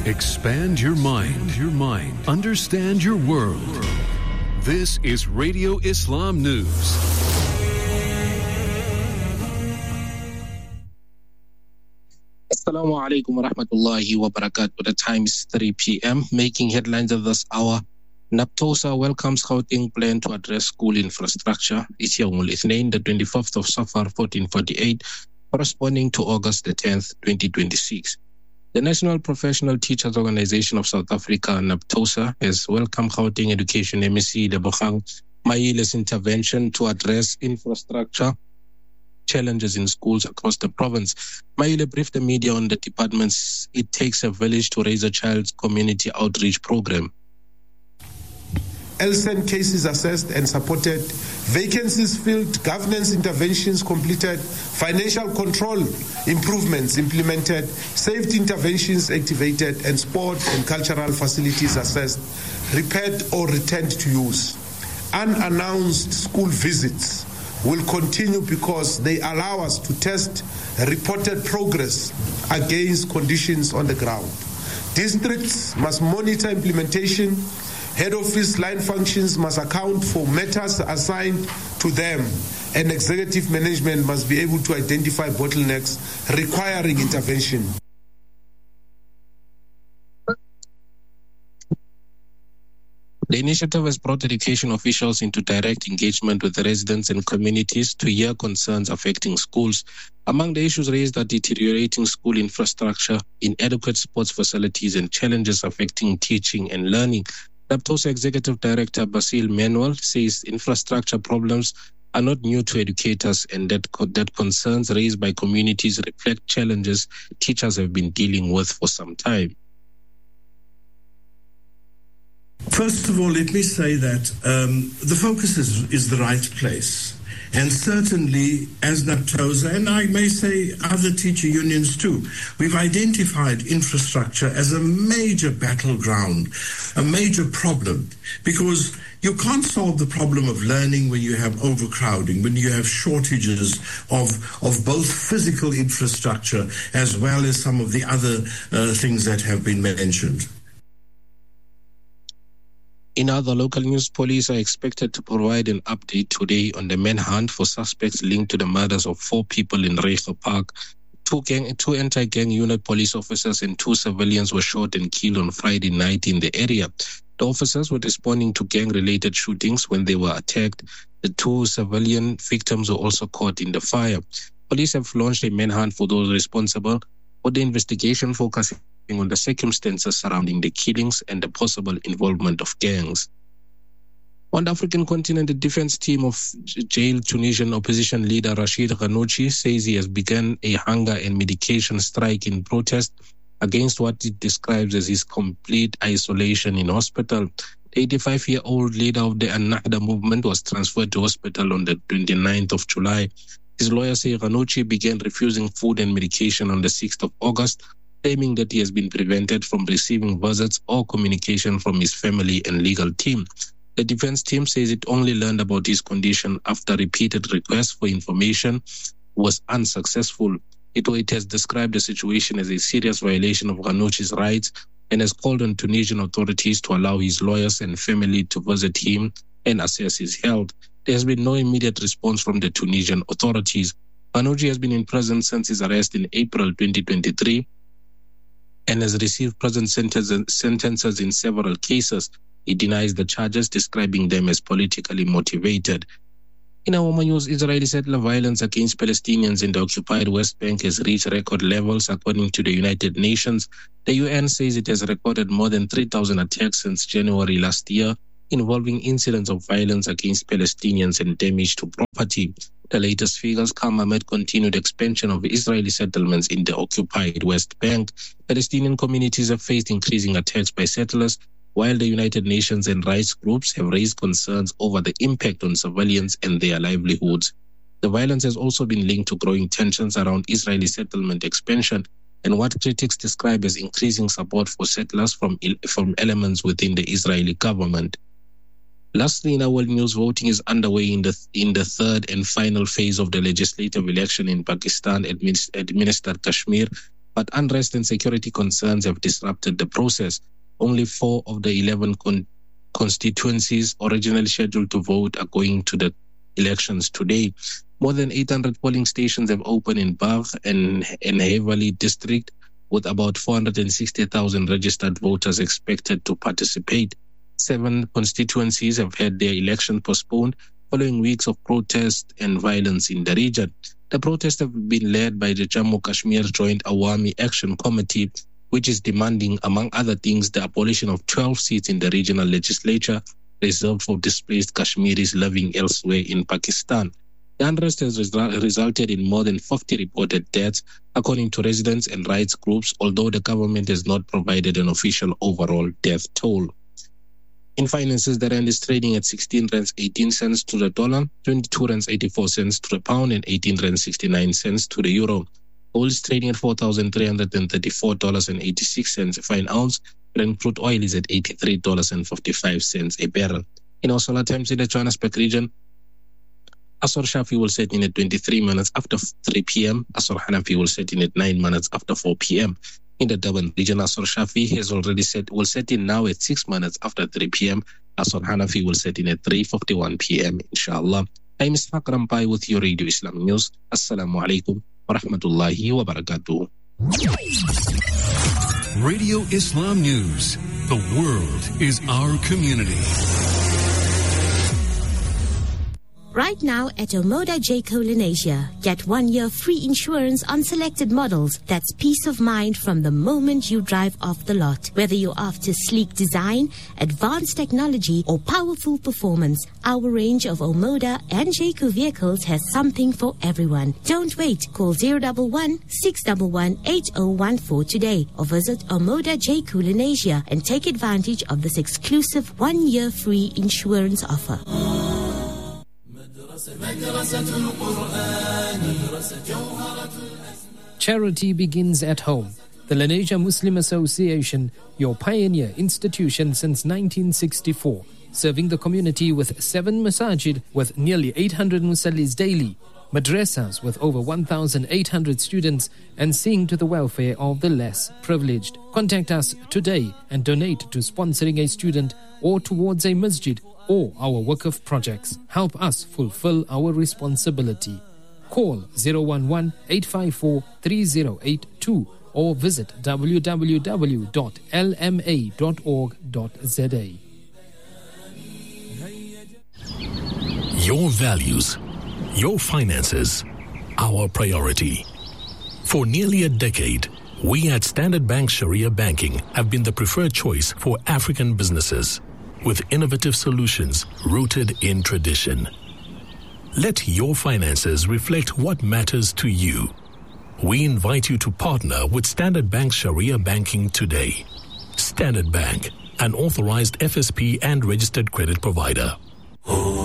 Expand your mind. Understand your world. This is Radio Islam News. Assalamu alaikum wa rahmatullahi wa barakatuh. The time is 3 p.m. Making headlines of this hour. NAPTOSA welcomes Gauteng plan to address school infrastructure. It's Yawmul Ithnain, the 25th of Safar 1448, corresponding to August the 10th, 2026. The National Professional Teachers Organization of South Africa, NAPTOSA, has welcomed Gauteng Education MEC Lebogang Maile's intervention to address infrastructure challenges in schools across the province. Maile briefed the media on the department's It Takes a Village to Raise a Child's community outreach program. LSEN cases assessed and supported, vacancies filled, governance interventions completed, financial control improvements implemented, safety interventions activated, and sport and cultural facilities assessed, repaired or returned to use. Unannounced school visits will continue because they allow us to test reported progress against conditions on the ground. Districts must monitor implementation. Head office line functions must account for matters assigned to them, and executive management must be able to identify bottlenecks requiring intervention. The initiative has brought education officials into direct engagement with the residents and communities to hear concerns affecting schools. Among the issues raised are deteriorating school infrastructure, inadequate sports facilities, and challenges affecting teaching and learning. NAPTOSA Executive Director Basil Manuel says infrastructure problems are not new to educators and that concerns raised by communities reflect challenges teachers have been dealing with for some time. First of all, let me say that the focus is the right place. And certainly, as NAPTOSA, and I may say other teacher unions too, we've identified infrastructure as a major battleground, a major problem, because you can't solve the problem of learning when you have overcrowding, when you have shortages of both physical infrastructure as well as some of the other things that have been mentioned. In other local news, police are expected to provide an update today on the manhunt for suspects linked to the murders of 4 people in Reiger Park. Two anti-gang unit police officers and 2 civilians were shot and killed on Friday night in the area. The officers were responding to gang-related shootings when they were attacked. The 2 civilian victims were also caught in the fire. Police have launched a manhunt for those responsible for the investigation, focusing on the circumstances surrounding the killings and the possible involvement of gangs. On the African continent, the defense team of jailed Tunisian opposition leader Rachid Ghannouchi says he has begun a hunger and medication strike in protest against what it describes as his complete isolation in hospital. The 85-year-old leader of the Ennahda movement was transferred to hospital on the 29th of July. His lawyers say Ghannouchi began refusing food and medication on the 6th of August, claiming that he has been prevented from receiving visits or communication from his family and legal team. The defense team says it only learned about his condition after repeated requests for information was unsuccessful. It has described the situation as a serious violation of Ghannouchi's rights and has called on Tunisian authorities to allow his lawyers and family to visit him and assess his health. There has been no immediate response from the Tunisian authorities. Ghannouchi has been in prison since his arrest in April 2023 and has received prison sentences in several cases. He denies the charges, describing them as politically motivated. In our news, Israeli settler violence against Palestinians in the occupied West Bank has reached record levels, according to the United Nations. The UN says it has recorded more than 3,000 attacks since January last year, involving incidents of violence against Palestinians and damage to property. The latest figures come amid continued expansion of Israeli settlements in the occupied West Bank. Palestinian communities have faced increasing attacks by settlers, while the United Nations and rights groups have raised concerns over the impact on civilians and their livelihoods. The violence has also been linked to growing tensions around Israeli settlement expansion and what critics describe as increasing support for settlers from elements within the Israeli government. Lastly, in our world news, voting is underway in the third and final phase of the legislative election in Pakistan administered Kashmir. but unrest and security concerns have disrupted the process. Only 4 of the 11 constituencies originally scheduled to vote are going to the elections today. More than 800 polling stations have opened in Bath and Heverlee district, with about 460,000 registered voters expected to participate. 7 constituencies have had their election postponed following weeks of protest and violence in the region. The protests have been led by the Jammu Kashmir Joint Awami Action Committee, which is demanding, among other things, the abolition of 12 seats in the regional legislature reserved for displaced Kashmiris living elsewhere in Pakistan. The unrest has resulted in more than 50 reported deaths, according to residents and rights groups, although the government has not provided an official overall death toll. In finances, the rand is trading at 16 rands 18 cents to the dollar, 22 rands 84 cents to the pound, and 18 rands 69 cents to the euro. Gold is trading at $4,334.86 a fine ounce. Brent crude oil is at $83.55 a barrel. In our solar times in the Johannesburg region, Asr Shafi will set in at 23 minutes after 3 p.m. Asr Hanafi will set in at 9 minutes after 4 p.m. In the Durban region, Asr Shafi will set in now at 6 minutes after 3 p.m. Asr Hanafi will set in at 3:51 p.m. Inshallah. I'm Ishaq Rampai with your Radio Islam News. Assalamu alaikum wa rahmatullahi wa barakatuh. Radio Islam News. The world is our community. Right now at Omoda Jayco Lenasia, get 1 year free insurance on selected models. That's peace of mind from the moment you drive off the lot. Whether you're after sleek design, advanced technology, or powerful performance, our range of Omoda and Jayco vehicles has something for everyone. Don't wait. Call 011-611-8014 today or visit Omoda Jayco Lenasia and take advantage of this exclusive 1 year free insurance offer. Charity begins at home. The Lenasia Muslim Association, your pioneer institution since 1964, serving the community with 7 masajid with nearly 800 musallis daily, madrasas with over 1,800 students, and seeing to the welfare of the less privileged. Contact us today and donate to sponsoring a student or towards a masjid or our Waqf projects. Help us fulfill our responsibility. Call 011-854-3082 or visit www.lma.org.za. Your values, your finances, our priority. For nearly a decade, we at Standard Bank Sharia Banking have been the preferred choice for African businesses, with innovative solutions rooted in tradition. Let your finances reflect what matters to you. We invite you to partner with Standard Bank Sharia Banking today. Standard Bank, an authorized FSP and registered credit provider.